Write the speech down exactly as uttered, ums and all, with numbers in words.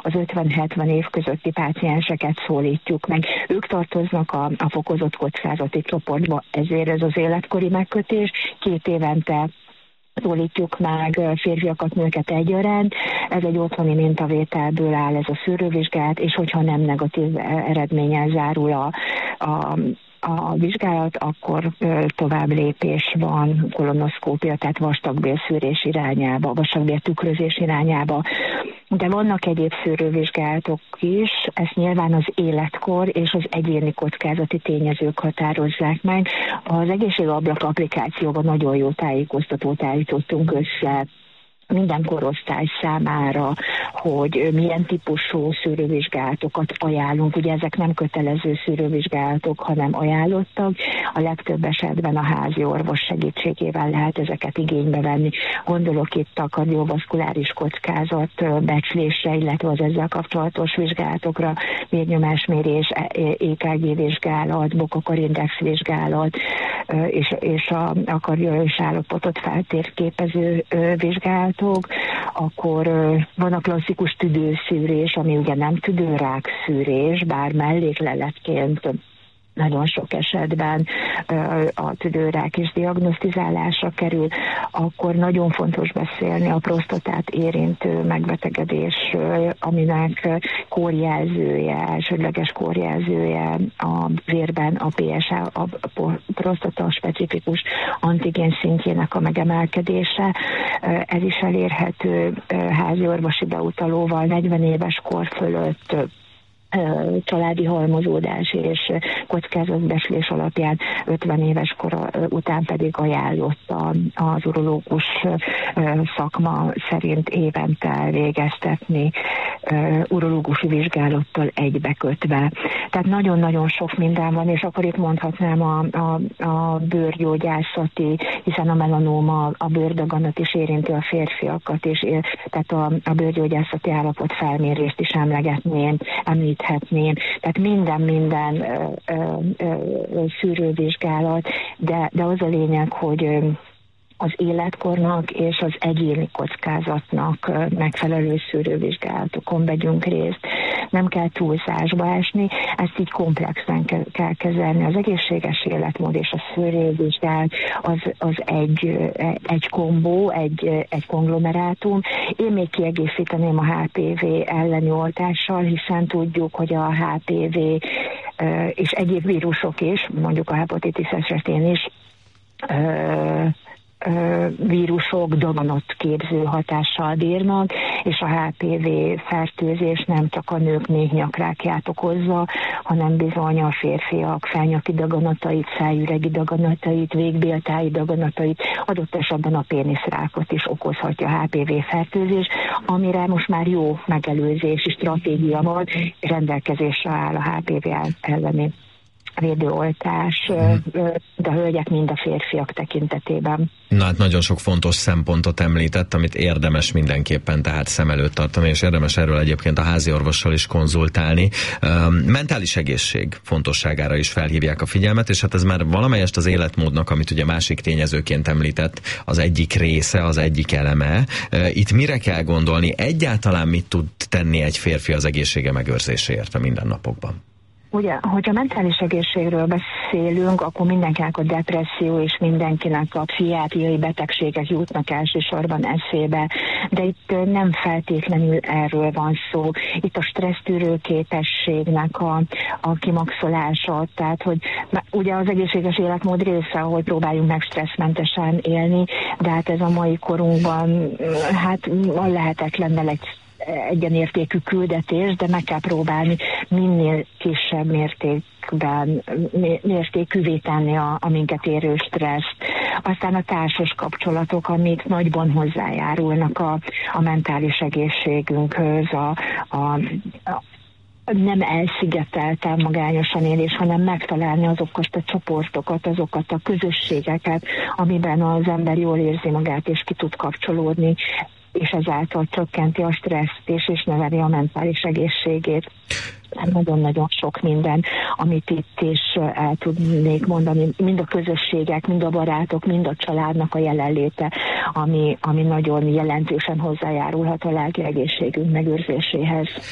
az ötven-hetven év közötti pácienseket szólítjuk meg. Ők tartoznak a, a fokozott kockázati csoportba, ezért ez az életkori megkötés. Két évente szólítjuk meg férfiakat, nőket egyaránt. Ez egy otthoni mintavételből áll ez a szűrővizsgálat, és hogyha nem negatív eredménnyel zárul a, a a vizsgálat, akkor tovább lépés van, kolonoszkópia, tehát vastagbélszűrés irányába, vastagbél tükrözés irányába. De vannak egyéb szűrővizsgálatok is, ezt nyilván az életkor és az egyéni kockázati tényezők határozzák meg. Az Egészségablak applikációban nagyon jó tájékoztatót állítottunk össze minden korosztály számára, hogy milyen típusú szűrővizsgálatokat ajánlunk. Ugye ezek nem kötelező szűrővizsgálatok, hanem ajánlottak. A legtöbb esetben a házi orvos segítségével lehet ezeket igénybe venni. Gondolok itt a kardiovaszkuláris kockázat becslésre, illetve az ezzel kapcsolatos vizsgálatokra, vérnyomásmérés, é ká gé vizsgálat, bokakarindex vizsgálat, és, és a, a kardiológiai állapotot feltérképező vizsgálat. Akkor van a klasszikus tüdőszűrés, ami ugye nem tüdőrákszűrés, bár mellékleletként nagyon sok esetben a tüdőrák is diagnosztizálásra kerül, akkor nagyon fontos beszélni a prostatát érintő megbetegedésről, aminek kórjelzője, elsődleges kórjelzője a vérben a pé es á, a prostata specifikus antigén szintjének a megemelkedése. Ez is elérhető házi orvosi beutalóval negyven éves kor fölött, családi halmozódás és kockázatbecslés alapján ötven éves kor után pedig ajánlott az urológus szakma szerint évente végeztetni urológusi vizsgálattal egybekötve. Tehát nagyon-nagyon sok minden van, és akkor itt mondhatnám a, a, a bőrgyógyászati, hiszen a melanóma, a bőrdaganat is érinti a férfiakat, és tehát a, a bőrgyógyászati állapot felmérést is emlegetném, említhetném. Tehát minden-minden ö, ö, ö, szűrővizsgálat, de, de az a lényeg, hogy ö, az életkornak és az egyéni kockázatnak megfelelő szűrővizsgálatokon vegyünk részt. Nem kell túlzásba esni, ezt így komplexen kell kezelni. Az egészséges életmód és a szűrővizsgálat az, az egy, egy kombó, egy, egy konglomerátum. Én még kiegészíteném a há pé vé elleni oltással, hiszen tudjuk, hogy a há pé vé és egyéb vírusok is, mondjuk a hepatitis esetén is, vírusok daganatképző hatással bírnak, és a há pé vé fertőzés nem csak a nők méhnyakrákját okozza, hanem bizony a férfiak felnyaki daganatait, szájüregi daganatait, végbéltáji daganatait, adott esetben a péniszrákot is okozhatja a há pé vé fertőzés, amire most már jó megelőzési stratégia van, rendelkezésre áll a há pé vé elleni védőoltás, de a hölgyek mind a férfiak tekintetében. Na hát nagyon sok fontos szempontot említett, amit érdemes mindenképpen tehát szem előtt tartani, és érdemes erről egyébként a házi orvossal is konzultálni. Mentális egészség fontosságára is felhívják a figyelmet, és hát ez már valamelyest az életmódnak, amit ugye másik tényezőként említett, az egyik része, az egyik eleme. Itt mire kell gondolni? Egyáltalán mit tud tenni egy férfi az egészsége megőrzéséért a mindennapokban? Ugye, hogyha mentális egészségről beszélünk, akkor mindenkinek a depresszió és mindenkinek a pszichiátriai betegségek jutnak elsősorban eszébe, de itt nem feltétlenül erről van szó. Itt a stressztűrő képességnek a, a kimaxolása, tehát hogy ugye az egészséges életmód része, hogy próbáljunk meg stresszmentesen élni, de hát ez a mai korunkban hát a lehetetlennel egy egyenértékű küldetés, de meg kell próbálni minél kisebb mértékben, mértékűvé tenni a, a minket érő stresszt. Aztán a társas kapcsolatok, amik nagyban hozzájárulnak a, a mentális egészségünkhöz, a, a, a nem elszigetelten magányosan élés, hanem megtalálni azokat a csoportokat, azokat a közösségeket, amiben az ember jól érzi magát és ki tud kapcsolódni, és ezáltal csökkenti a stresszt és, és növeli a mentális egészségét. Nagyon-nagyon sok minden, amit itt is el tudnék mondani, mind a közösségek, mind a barátok, mind a családnak a jelenléte, ami, ami nagyon jelentősen hozzájárulhat a lelki egészségünk megőrzéséhez.